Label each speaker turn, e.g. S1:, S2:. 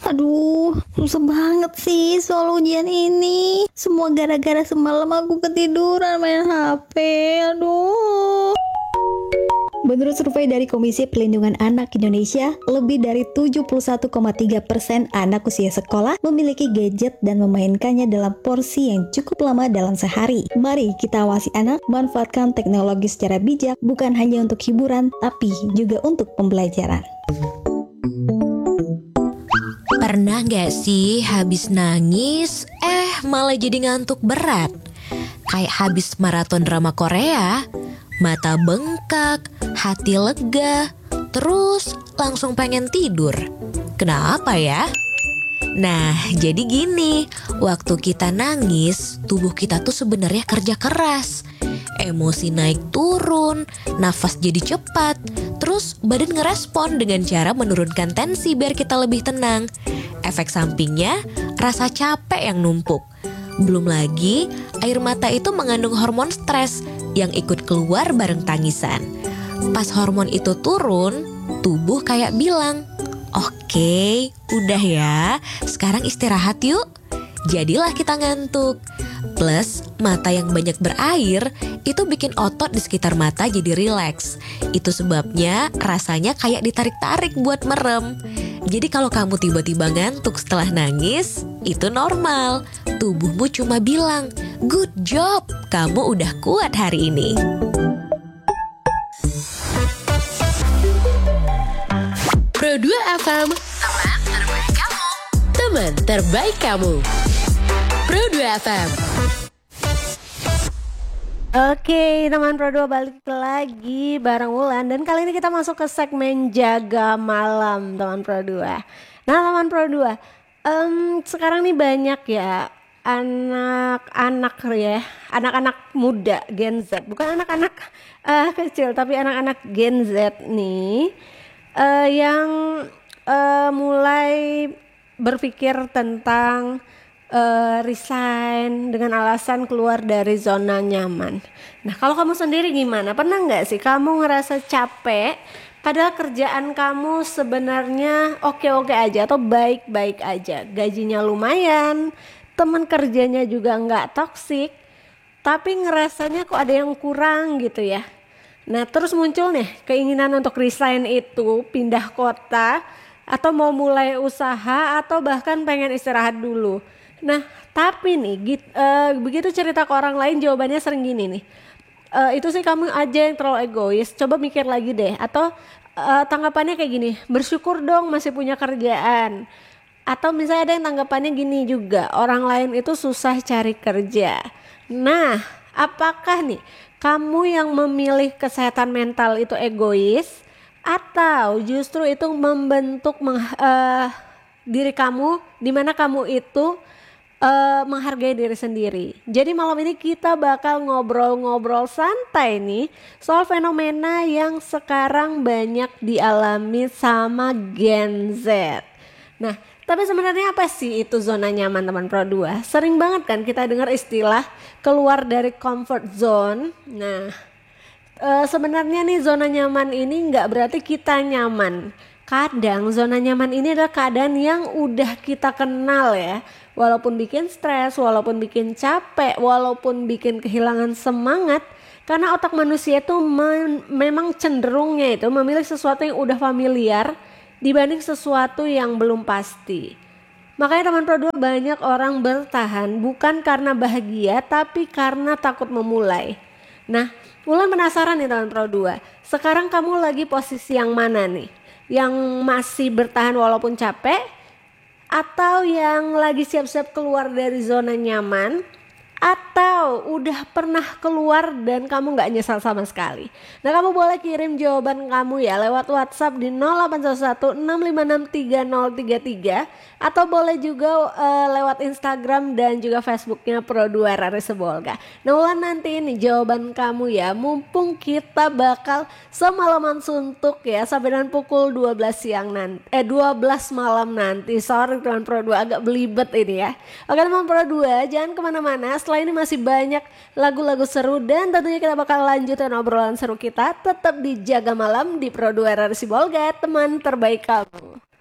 S1: Aduh, susah banget sih soal ujian ini. Semua gara-gara semalam aku ketiduran main HP. Aduh. Menurut survei dari Komisi Perlindungan Anak Indonesia, lebih dari 71,3% anak usia sekolah memiliki gadget dan memainkannya dalam porsi yang cukup lama dalam sehari. Mari kita awasi anak manfaatkan teknologi secara bijak, bukan hanya untuk hiburan, tapi juga untuk pembelajaran.
S2: Pernah gak sih habis nangis, malah jadi ngantuk berat? Kayak habis maraton drama Korea, mata bengkak, hati lega, terus langsung pengen tidur. Kenapa ya? Nah, jadi gini, waktu kita nangis, tubuh kita tuh sebenarnya kerja keras. Emosi naik turun, nafas jadi cepat, terus badan ngerespon dengan cara menurunkan tensi biar kita lebih tenang. Efek sampingnya, rasa capek yang numpuk. Belum lagi, air mata itu mengandung hormon stres yang ikut keluar bareng tangisan. Pas hormon itu turun, tubuh kayak bilang, "Oke, udah ya, sekarang istirahat yuk." Jadilah kita ngantuk. Plus, mata yang banyak berair itu bikin otot di sekitar mata jadi rileks. Itu sebabnya rasanya kayak ditarik-tarik buat merem. Jadi kalau kamu tiba-tiba ngantuk setelah nangis, itu normal. Tubuhmu cuma bilang, "Good job, kamu udah kuat hari ini."
S3: Pro2 FM, teman terbaik kamu. Teman terbaik kamu. Pro2 FM.
S4: Oke, teman Pro2 balik lagi bareng Wulan. Dan kali ini kita masuk ke segmen Jaga Malam, teman Pro2. Nah, teman Pro2, sekarang nih banyak ya anak-anak muda Gen Z. Bukan anak-anak kecil, tapi anak-anak Gen Z nih yang mulai berpikir tentang resign dengan alasan keluar dari zona nyaman. Nah, kalau kamu sendiri gimana? Pernah nggak sih kamu ngerasa capek padahal kerjaan kamu sebenarnya oke-oke aja atau baik-baik aja, gajinya lumayan, teman kerjanya juga nggak toksik, tapi ngerasanya kok ada yang kurang gitu ya. Nah, terus muncul nih keinginan untuk resign itu, pindah kota, atau mau mulai usaha, atau bahkan pengen istirahat dulu. Nah, tapi nih begitu cerita ke orang lain jawabannya sering gini nih, itu sih kamu aja yang terlalu egois, coba mikir lagi deh. Atau tanggapannya kayak gini, bersyukur dong masih punya kerjaan. Atau misalnya ada yang tanggapannya gini juga, orang lain itu susah cari kerja. Nah, apakah nih kamu yang memilih kesehatan mental itu egois, atau justru itu membentuk diri kamu, dimana kamu itu menghargai diri sendiri. Jadi malam ini kita bakal ngobrol-ngobrol santai nih soal fenomena yang sekarang banyak dialami sama Gen Z. Nah, tapi sebenarnya apa sih itu zona nyaman, teman Pro2? Sering banget kan kita dengar istilah keluar dari comfort zone. Nah, sebenarnya nih zona nyaman ini nggak berarti kita nyaman. Kadang zona nyaman ini adalah keadaan yang udah kita kenal ya. Walaupun bikin stres, walaupun bikin capek, walaupun bikin kehilangan semangat. Karena otak manusia itu memang cenderungnya itu memilih sesuatu yang udah familiar dibanding sesuatu yang belum pasti. Makanya teman Pro2 banyak orang bertahan bukan karena bahagia tapi karena takut memulai. Nah, Wulan penasaran nih teman Pro2, sekarang kamu lagi posisi yang mana nih? Yang masih bertahan walaupun capek, atau yang lagi siap-siap keluar dari zona nyaman, atau udah pernah keluar dan kamu gak nyesal sama sekali? Nah, kamu boleh kirim jawaban kamu ya lewat WhatsApp di 0811 6563033, atau boleh juga lewat Instagram dan juga Facebooknya Pro2 Rari Sibolga. Nah, Wulan nanti ini jawaban kamu ya, mumpung kita bakal semalaman suntuk ya sampai dengan pukul 12 malam nanti. Sorry teman Pro2 agak belibet ini ya. Oke teman Pro2, jangan kemana-mana. Setelah ini masih banyak lagu-lagu seru dan tentunya kita bakal lanjutin obrolan seru kita tetap di Jaga Malam di Pro2 Rari Sibolga, teman terbaik kamu.